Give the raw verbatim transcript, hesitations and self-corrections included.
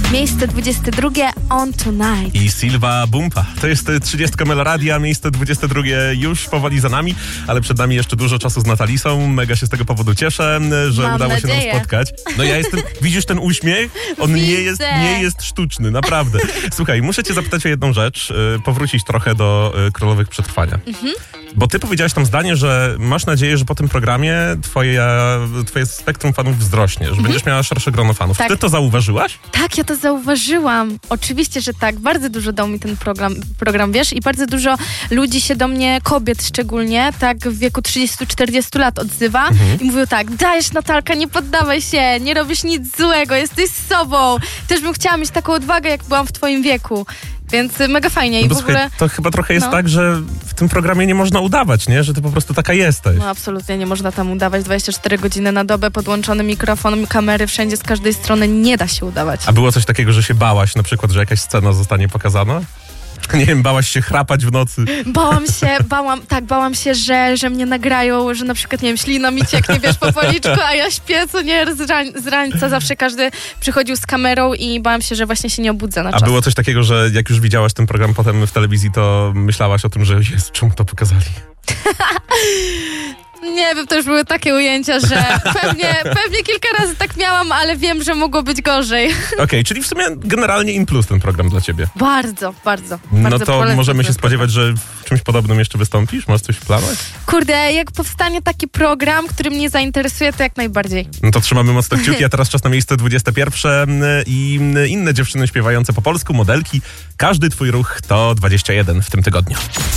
Miejsce dwudzieste drugie On Tonight. I Silva Bumpa. To jest trzydziestka Meloradia, miejsce dwudzieste drugie już powoli za nami, ale przed nami jeszcze dużo czasu z Natalisą. Mega się z tego powodu cieszę, że Mam udało nadzieję. się nam spotkać. No ja jestem, widzisz ten uśmiech? On Widzę. nie jest, nie jest sztuczny, naprawdę. Słuchaj, muszę cię zapytać o jedną rzecz, powrócić trochę do Królowych Przetrwania. Mhm. Bo ty powiedziałaś tam zdanie, że masz nadzieję, że po tym programie twoje, twoje spektrum fanów wzrośnie, że mhm. będziesz miała szersze grono fanów. Tak. Ty to zauważyłaś? Tak, ja to zauważyłam. Oczywiście, że tak. Bardzo dużo dał mi ten program, program, wiesz, i bardzo dużo ludzi się do mnie, kobiet szczególnie, tak w wieku trzydziestu czterdziestu lat odzywa mhm. i mówią tak: dajesz, Natalka, nie poddawaj się, nie robisz nic złego, jesteś sobą. Też bym chciała mieć taką odwagę, jak byłam w twoim wieku. Więc mega fajnie. I no w ogóle słuchaj, to chyba trochę jest no. tak, że w tym programie nie można udawać, nie? Że ty po prostu taka jesteś. No absolutnie nie można tam udawać. dwadzieścia cztery godziny na dobę, podłączony mikrofon, kamery wszędzie, z każdej strony. Nie da się udawać. A było coś takiego, że się bałaś na przykład, że jakaś scena zostanie pokazana? Nie wiem, bałaś się chrapać w nocy? Bałam się, bałam, tak, bałam się, że, że mnie nagrają, że na przykład, nie wiem, ślina mi cieknie, wiesz, po policzku, a ja śpię, co nie, z, rań, z rańca zawsze każdy przychodził z kamerą i bałam się, że właśnie się nie obudzę na czas. A było coś takiego, że jak już widziałaś ten program potem w telewizji, to myślałaś o tym, że jest, czemu to pokazali? Nie wiem, to już były takie ujęcia, że pewnie, pewnie kilka razy tak miałam, ale wiem, że mogło być gorzej. Okej, okay, czyli w sumie generalnie in plus ten program dla ciebie. Bardzo, bardzo. No bardzo to możemy się spodziewać, że w czymś podobnym jeszcze wystąpisz? Masz coś w planach? Kurde, jak powstanie taki program, który mnie zainteresuje, to jak najbardziej. No to trzymamy mocno kciuki, a teraz czas na miejsce dwudzieste pierwsze i inne dziewczyny śpiewające po polsku, modelki. Każdy twój ruch to dwadzieścia jeden w tym tygodniu.